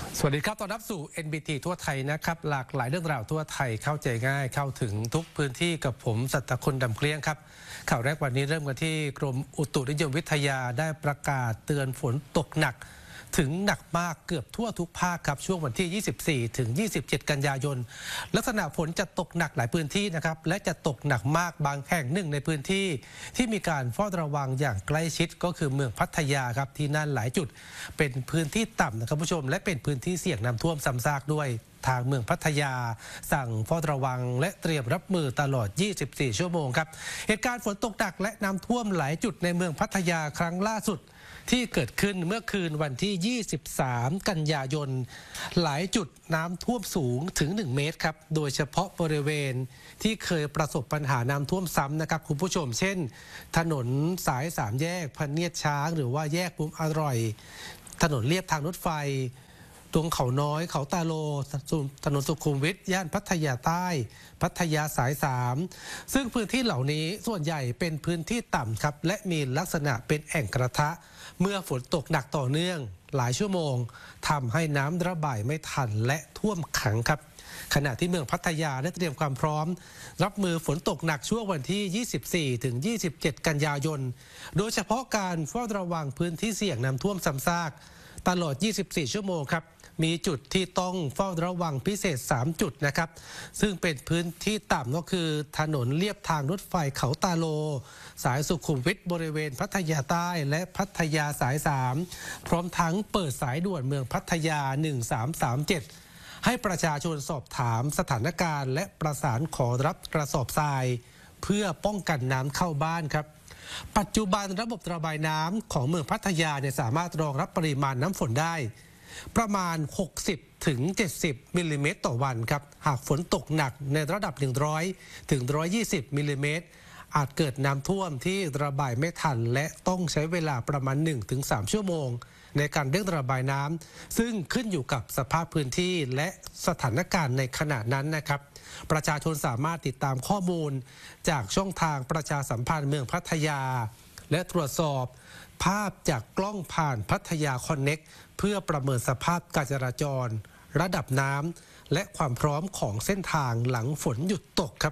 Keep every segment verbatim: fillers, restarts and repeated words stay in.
สวัสดีครับต้อนรับสู่ เอ็น บี ที ทั่วไทยนะครับหลากหลายเรื่องราวทั่วไทยเข้าใจง่ายเข้าถึงทุกพื้นที่กับผมสัตคุณดำเกลี้ยงครับข่าวแรกวันนี้เริ่มกันที่กรมอุตุนิยมวิทยาได้ประกาศเตือนฝนตกหนักถึงหนักมากเกือบทั่วทุกภาคครับช่วงวันที่ ยี่สิบสี่ ถึง ยี่สิบเจ็ด กันยายนลักษณะฝนจะตกหนักหลายพื้นที่นะครับและจะตกหนักมากบางแห่งหนึ่งในพื้นที่ที่มีการเฝ้าระวังอย่างใกล้ชิดก็คือเมืองพัทยาครับที่นั่นหลายจุดเป็นพื้นที่ต่ำนะครับผู้ชมและเป็นพื้นที่เสี่ยงน้ำท่วมซ้ำซากด้วยทางเมืองพัทยาสั่งเฝ้าระวังและเตรียมรับมือตลอด ยี่สิบสี่ ชั่วโมงครับเหตุการณ์ฝนตกหนักและน้ำท่วมหลายจุดในเมืองพัทยาครั้งล่าสุดที่เกิดขึ้นเมื่อคืนวันที่ ยี่สิบสาม กันยายนหลายจุดน้ำท่วมสูงถึง หนึ่ง เมตรครับโดยเฉพาะบริเวณที่เคยประสบปัญหาน้ำท่วมซ้ำนะครับคุณผู้ชมเช่นถนนสายสามแยกพเนียดช้างหรือว่าแยกมุมอร่อยถนนเลียบทางรถไฟตรงเขาน้อยเขาตาโลถนนสุขุมวิทย่านพัทยาใต้พัทยาสายสามซึ่งพื้นที่เหล่านี้ส่วนใหญ่เป็นพื้นที่ต่ำครับและมีลักษณะเป็นแอ่งกระทะเมื่อฝนตกหนักต่อเนื่องหลายชั่วโมงทำให้น้ำระบายไม่ทันและท่วมขังครับขณะที่เมืองพัทยาได้เตรียมความพร้อมรับมือฝนตกหนักช่วงวันที่ ยี่สิบสี่ ถึง ยี่สิบเจ็ด กันยายนโดยเฉพาะการเฝ้าระวังพื้นที่เสี่ยงน้ำท่วมซ้ำซากตลอด ยี่สิบสี่ ชั่วโมงครับมีจุดที่ต้องเฝ้าระวังพิเศษสามจุดนะครับซึ่งเป็นพื้นที่ต่ำก็คือถนนเลียบทางรถไฟเขาตาโลสายสุขุมวิทบริเวณพัทยาใต้และพัทยาสายสามพร้อมทั้งเปิดสายด่วนเมืองพัทยาหนึ่งสามสามเจ็ดให้ประชาชนสอบถามสถานการณ์และประสานขอรับกระสอบทรายเพื่อป้องกันน้ำเข้าบ้านครับปัจจุบันระบบระบายน้ำของเมืองพัทยาเนี่ยสามารถรองรับปริมาณน้ำฝนได้ประมาณ หกสิบ ถึง เจ็ดสิบ มิลลิเมตรต่อวันครับหากฝนตกหนักในระดับ หนึ่งร้อย ถึง หนึ่งร้อยยี่สิบ มิลลิเมตรอาจเกิดน้ำท่วมที่ระบายไม่ทันและต้องใช้เวลาประมาณ หนึ่งถึงสาม ชั่วโมงในการเร่งระบายน้ำซึ่งขึ้นอยู่กับสภาพพื้นที่และสถานการณ์ในขณะนั้นนะครับประชาชนสามารถติดตามข้อมูลจากช่องทางประชาสัมพันธ์เมืองพัทยาและตรวจสอบภาพจากกล้องผ่านพัทยาคอนเน็กเพื่อประเมินสภาพการจราจรระดับน้ำและความพร้อมของเส้นทางหลังฝนหยุดตกครับ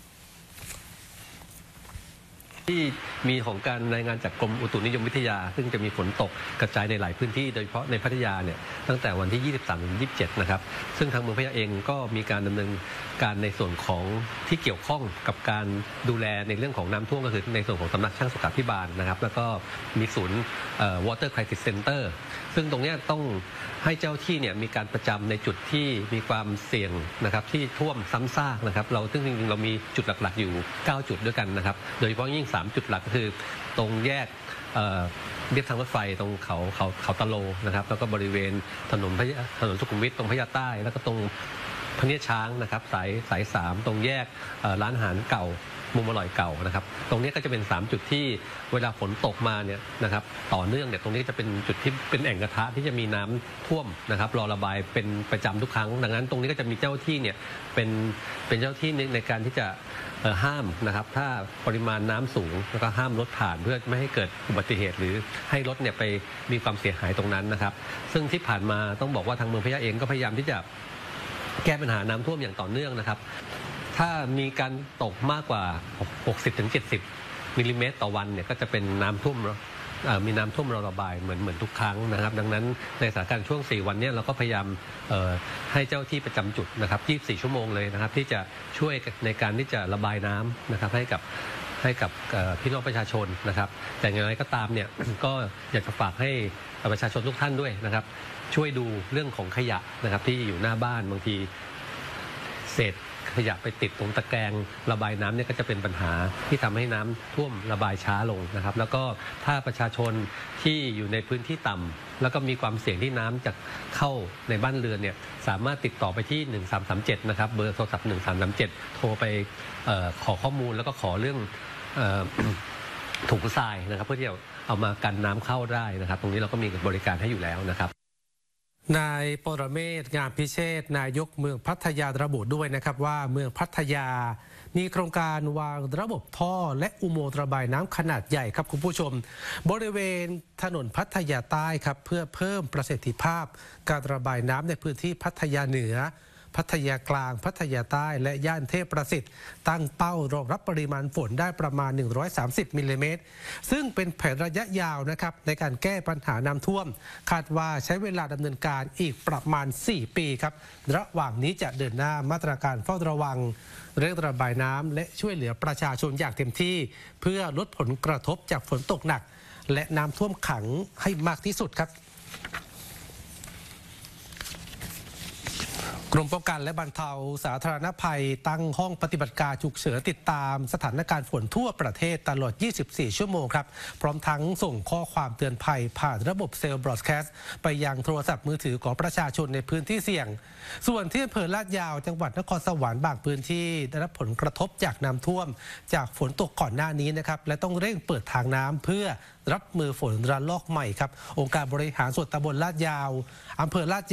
ที่มีของการรายงานจากกรมอุตุนิยมวิทยาซึ่งจะมีฝนตกกระจายในหลายพื้นที่โดยเฉพาะในพัทยาเนี่ยตั้งแต่วันที่ ยี่สิบสาม ถึง ยี่สิบเจ็ด นะครับซึ่งทางเมืองพัทยาเองก็มีการดำเนินการในส่วนของที่เกี่ยวข้องกับการดูแลในเรื่องของน้ำท่วมก็คือในส่วนของสำนักช่างสุขาภิบาลนะครับแล้วก็มีศูนย์ Water Crisis Center ซึ่งตรงนี้ต้องให้เจ้าที่เนี่ยมีการประจำในจุดที่มีความเสี่ยงนะครับที่ท่วมซ้ำซากนะครับเราซึ่งจริงๆเรามีจุดหลักๆอยู่เก้าจุดด้วยกันนะครับโดยเฉพาะยิ่งสามจุดหลักก็คือตรงแยกเรียบทางรถไฟตรงเขาเขาเขาตะโลนะครับแล้วก็บริเวณถนนถนนสุขุมวิทตรงพญาใต้แล้วก็ตรงพเนียดช้างนะครับสายสายสามตรงแยกร้านอาหารเก่ามุมอร่อยเก่านะครับตรงนี้ก็จะเป็นสามจุดที่เวลาฝนตกมาเนี่ยนะครับต่อเนื่องเนี่ยตรงนี้จะเป็นจุดที่เป็นแอ่งกระทะที่จะมีน้ำท่วมนะครับรอระบายเป็นประจำทุกครั้งดังนั้นตรงนี้ก็จะมีเจ้าที่เนี่ยเป็นเป็นเจ้าที่ในการที่จะห้ามนะครับถ้าปริมาณน้ำสูงแล้วก็ห้ามรถผ่านเพื่อไม่ให้เกิดอุบัติเหตุหรือให้รถเนี่ยไปมีความเสียหายตรงนั้นนะครับซึ่งที่ผ่านมาต้องบอกว่าทางเมืองพัทยาเองก็พยายามที่จะแก้ปัญหาน้ำท่วมอย่างต่อเนื่องนะครับถ้ามีการตกมากกว่า หกสิบ ถึง เจ็ดสิบ มิลลิเมตรต่อวันเนี่ยก็จะเป็นน้ำท่วมมีน้ำท่วมรอระบายเหมือนเหมือนทุกครั้งนะครับดังนั้นในสถานการณ์ช่วงสี่วันนี้เราก็พยายามให้เจ้าที่ประจำจุดนะครับยี่สิบสี่ชั่วโมงเลยนะครับที่จะช่วยในการที่จะระบายน้ำนะครับให้กับให้กับพี่น้องประชาชนนะครับแต่อย่างไรก็ตามเนี่ยก็อยากจะฝากให้ประชาชนทุกท่านด้วยนะครับช่วยดูเรื่องของขยะนะครับที่อยู่หน้าบ้านบางทีเศษขยะไปติดตรงตะแกรงระบายน้ำเนี่ยก็จะเป็นปัญหาที่ทำให้น้ำท่วมระบายช้าลงนะครับแล้วก็ถ้าประชาชนที่อยู่ในพื้นที่ต่ำแล้วก็มีความเสี่ยงที่น้ำจะเข้าในบ้านเรือนเนี่ยสามารถติดต่อไปที่หนึ่งสามสามเจ็ดนะครับเบอร์โทรศัพท์หนึ่งสามสามเจ็ดโทรไปเอ่อขอข้อมูลแล้วก็ขอเรื่องเอ่อถุงทรายนะครับเพื่อที่จะเอามากันน้ำเข้าได้นะครับตรงนี้เราก็มีบริการให้อยู่แล้วนะครับนายปรเมศ งามพิเชษฐ์นายกเมืองพัทยาระบุด้วยนะครับว่าเมืองพัทยามีโครงการวางระบบท่อและอุโมงค์ระบายน้ำขนาดใหญ่ครับคุณผู้ชมบริเวณถนนพัทยาใต้ครับเพื่อเพิ่มประสิทธิภาพการระบายน้ำในพื้นที่พัทยาเหนือพัทยากลางพัทยาใต้และย่านเทพประสิทธิ์ตั้งเป้ารองรับปริมาณฝนได้ประมาณหนึ่งร้อยสามสิบมิลลิเมตรซึ่งเป็นแผนระยะยาวนะครับในการแก้ปัญหาน้ำท่วมคาดว่าใช้เวลาดำเนินการอีกประมาณสี่ปีครับระหว่างนี้จะเดินหน้ามาตรการเฝ้าระวังเร่งระบายน้ำและช่วยเหลือประชาชนอย่างเต็มที่เพื่อลดผลกระทบจากฝนตกหนักและน้ำท่วมขังให้มากที่สุดครับกรมป้องกันและบรรเทาสาธารณภัยตั้งห้องปฏิบัติการฉุกเฉินติดตามสถานการณ์ฝนทั่วประเทศตลอดยี่สิบสี่ชั่วโมงครับพร้อมทั้งส่งข้อความเตือนภัยผ่านระบบเซลล์บรอดแคสต์ไปยังโทรศัพท์มือถือของประชาชนในพื้นที่เสี่ยงส่วนที่อำเภอลาดยาวจังหวัดนครสวรรค์บางพื้นที่ได้รับผลกระทบจากน้ำท่วมจากฝนตกก่อนหน้านี้นะครับและต้องเร่งเปิดทางน้ำเพื่อรับมือฝนระลอกใหม่ครับองค์การบริหารส่วนตำบลลาดยาวอำเภอลาด